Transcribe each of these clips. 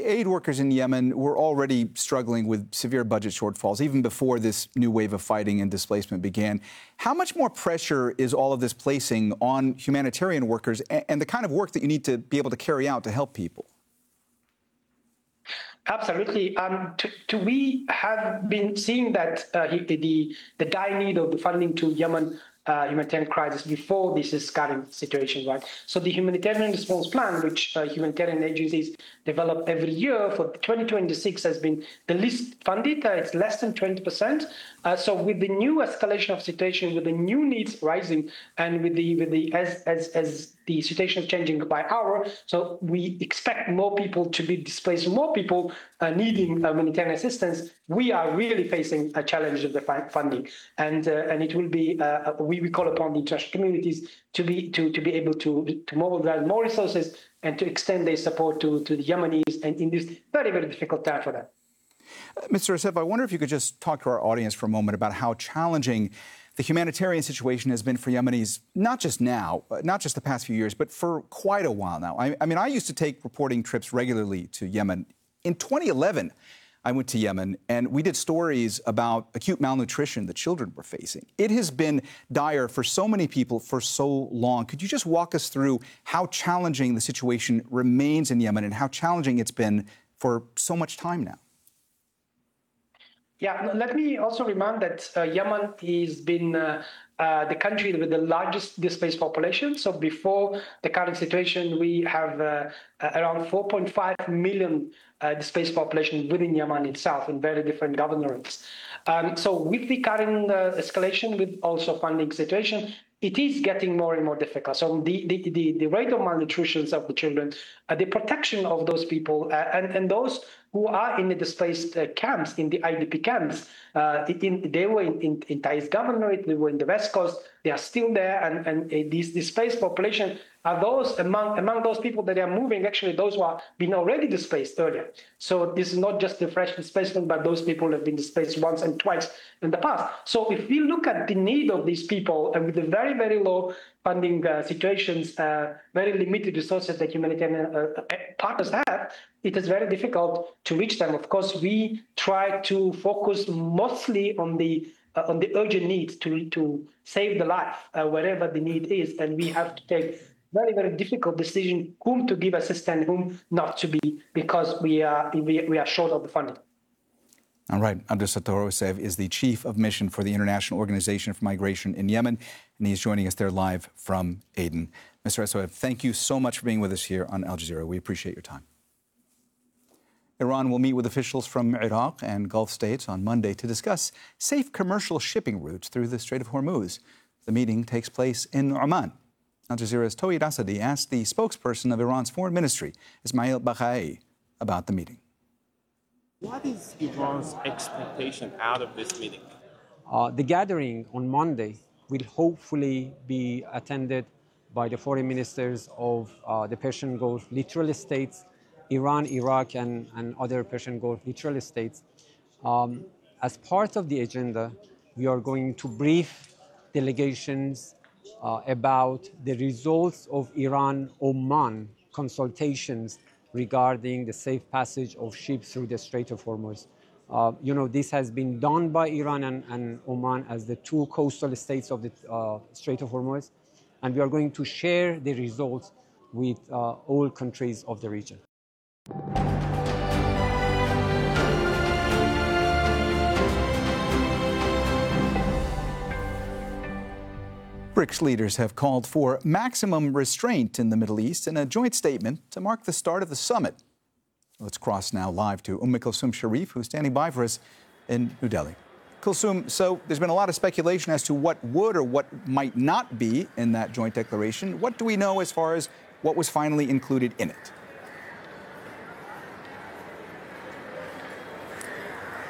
aid workers in Yemen were already struggling with severe budget shortfalls, even before this new wave of fighting and displacement began. How much more pressure is all of this placing on humanitarian workers and the kind of work that you need to be able to carry out to help people? Absolutely. We have been seeing that the dire need of the funding to Yemen humanitarian crisis before this current situation, right? So the humanitarian response plan, which humanitarian agencies develop every year for 2026, has been the least funded. It's less than 20%. So with the new escalation of situation, with the new needs rising, and with the as the situation is changing by hour, so we expect more people to be displaced, more people needing humanitarian assistance. We are really facing a challenge of the funding, and it will be we call upon the international communities to be able to mobilize more resources and to extend their support to the Yemenis, and in this very, very difficult time for them. Mr. Assef, I wonder if you could just talk to our audience for a moment about how challenging the humanitarian situation has been for Yemenis, not just now, not just the past few years, but for quite a while now. I mean, I used to take reporting trips regularly to Yemen. In 2011, I went to Yemen, and we did stories about acute malnutrition that children were facing. It has been dire for so many people for so long. Could you just walk us through how challenging the situation remains in Yemen and how challenging it's been for so much time now? Yeah, let me also remind that Yemen has been the country with the largest displaced population. So before the current situation, we have around 4.5 million displaced population within Yemen itself in very different governorates. So with the current escalation, with also funding situation, it is getting more and more difficult. So the rate of malnutrition of the children, the protection of those people, and those who are in the displaced camps, in the IDP camps, they were in Taiz governorate, they were in the West Coast, they are still there, and these displaced population are those among those people that are moving, actually those who have been already displaced earlier. So this is not just the fresh displacement, but those people have been displaced once and twice in the past. So if we look at the need of these people, and with the very, very low funding situations, very limited resources that humanitarian partners have, it is very difficult to reach them. Of course, we try to focus mostly on the urgent needs to save the life wherever the need is, and we have to take very, very difficult decision whom to give assistance, whom not to be, because we are short of the funding. All right. Abdulsattor Assef is the Chief of Mission for the International Organization for Migration in Yemen, and he's joining us there live from Aden. Mr. Assef, thank you so much for being with us here on Al Jazeera. We appreciate your time. Iran will meet with officials from Iraq and Gulf states on Monday to discuss safe commercial shipping routes through the Strait of Hormuz. The meeting takes place in Oman. Al Jazeera's Tawhid Asadi asked the spokesperson of Iran's foreign ministry, Ismail Baghai, about the meeting. What is Iran's expectation out of this meeting? The gathering on Monday will hopefully be attended by the foreign ministers of the Persian Gulf littoral states, Iran, Iraq, and other Persian Gulf littoral states. As part of the agenda, we are going to brief delegations about the results of Iran-Oman consultations regarding the safe passage of ships through the Strait of Hormuz. This has been done by Iran and Oman as the two coastal states of the Strait of Hormuz, and we are going to share the results with all countries of the region. BRICS leaders have called for maximum restraint in the Middle East in a joint statement to mark the start of the summit. Let's cross now live to Kulsum Sharif, who's standing by for us in New Delhi. Kulsum, so there's been a lot of speculation as to what would or what might not be in that joint declaration. What do we know as far as what was finally included in it?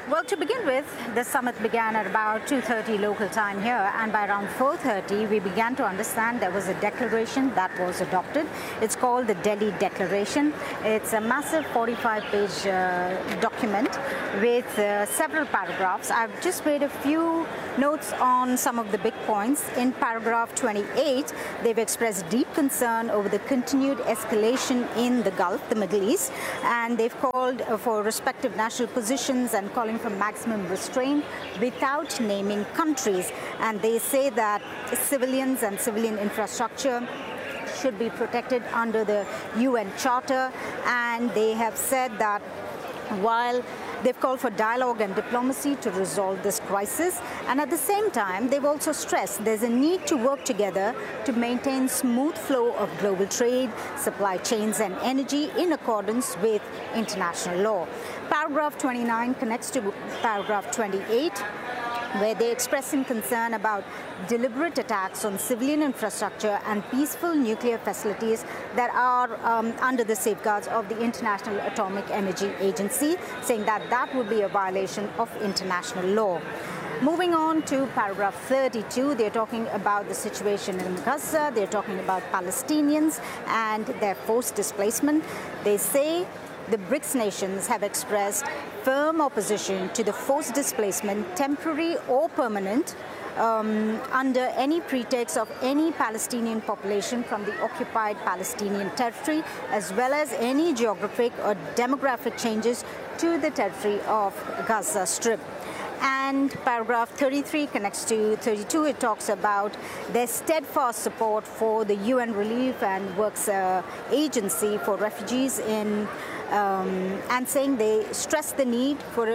Well, to begin with, the summit began at about 2:30 local time here, and by around 4:30, we began to understand there was a declaration that was adopted. It's called the Delhi Declaration. It's a massive 45-page document with several paragraphs. I've just made a few notes on some of the big points. In paragraph 28, they've expressed deep concern over the continued escalation in the Gulf, the Middle East, and they've called for respective national positions and calling for maximum restraint without naming countries. And they say that civilians and civilian infrastructure should be protected under the UN Charter. And they have said that while they've called for dialogue and diplomacy to resolve this crisis, and at the same time, they've also stressed there's a need to work together to maintain smooth flow of global trade, supply chains, and energy in accordance with international law. Paragraph 29 connects to paragraph 28, where they're expressing concern about deliberate attacks on civilian infrastructure and peaceful nuclear facilities that are under the safeguards of the International Atomic Energy Agency, saying that that would be a violation of international law. Moving on to paragraph 32, they're talking about the situation in Gaza, they're talking about Palestinians and their forced displacement. They say the BRICS nations have expressed firm opposition to the forced displacement, temporary or permanent, under any pretext of any Palestinian population from the occupied Palestinian territory, as well as any geographic or demographic changes to the territory of Gaza Strip. And paragraph 33 connects to 32. It talks about their steadfast support for the UN Relief and Works Agency for Refugees and saying they stress the need for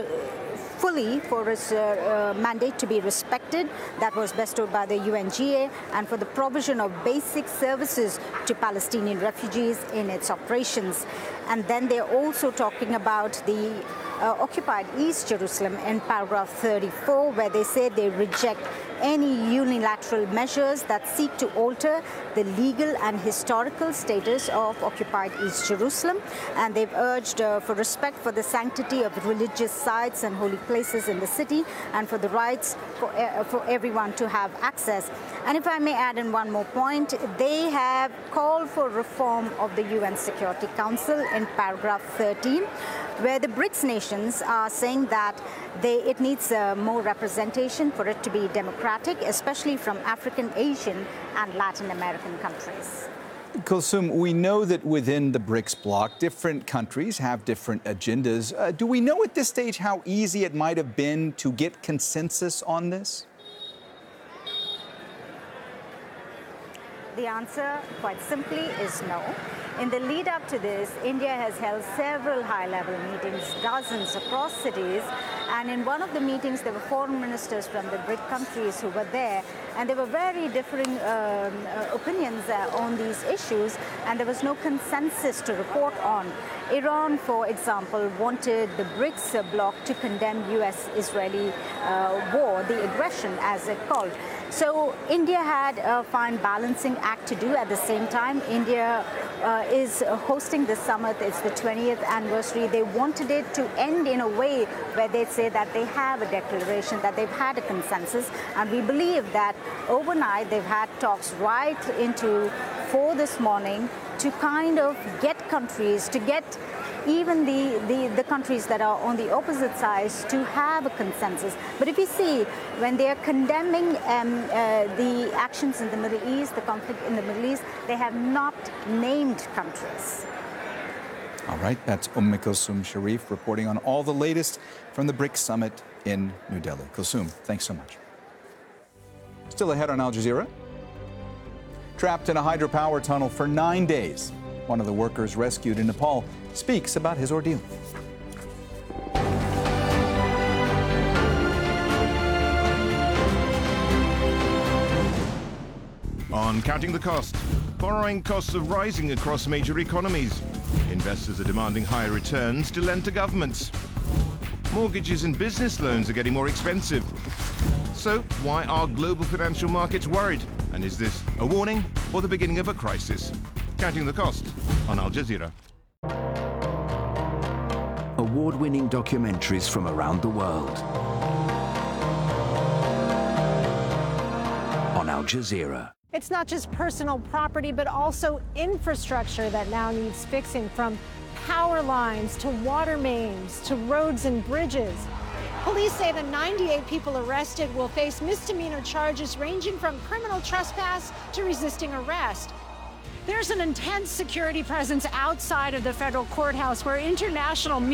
its mandate to be respected that was bestowed by the UNGA, and for the provision of basic services to Palestinian refugees in its operations. And then they're also talking about the occupied East Jerusalem in paragraph 34, where they say they reject any unilateral measures that seek to alter the legal and historical status of occupied East Jerusalem. And they've urged for respect for the sanctity of religious sites and holy places in the city, and for the rights for everyone to have access. And if I may add in one more point, they have called for reform of the UN Security Council in paragraph 13, where the BRICS nations are saying that it needs more representation for it to be democratic, especially from African, Asian, and Latin American countries. Kulsum, we know that within the BRICS bloc, different countries have different agendas. Do we know at this stage how easy it might have been to get consensus on this? The answer, quite simply, is no. In the lead up to this, India has held several high-level meetings, dozens across cities, and in one of the meetings there were foreign ministers from the BRIC countries who were there, and there were very differing opinions on these issues, and there was no consensus to report on. Iran, for example, wanted the BRICS bloc to condemn US-Israeli war, the aggression as it called. So India had a fine balancing act to do. At the same time, India is hosting the summit. It's the 20th anniversary. They wanted it to end in a way where they'd say that they have a declaration, that they've had a consensus. And we believe that overnight they've had talks right into 4 this morning to kind of get countries, to get even the countries that are on the opposite sides to have a consensus. But if you see, when they are condemning the actions in the Middle East, the conflict in the Middle East, they have not named countries. All right, that's Kulsum Sharif reporting on all the latest from the BRICS summit in New Delhi. Kulsum, thanks so much. Still ahead on Al Jazeera. Trapped in a hydropower tunnel for 9 days, one of the workers rescued in Nepal speaks about his ordeal. On Counting the Cost, borrowing costs are rising across major economies. Investors are demanding higher returns to lend to governments. Mortgages and business loans are getting more expensive. So why are global financial markets worried? And is this a warning or the beginning of a crisis? Counting the Cost on Al Jazeera. award-winning documentaries from around the world. On Al Jazeera. It's not just personal property, but also infrastructure that now needs fixing, from power lines to water mains to roads and bridges. Police say the 98 people arrested will face misdemeanor charges ranging from criminal trespass to resisting arrest. There's an intense security presence outside of the federal courthouse where international